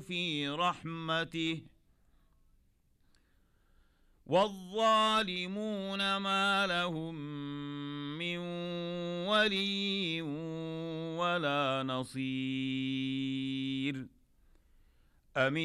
في رحمته والظالمون ما لهم من ولي ولا نصير.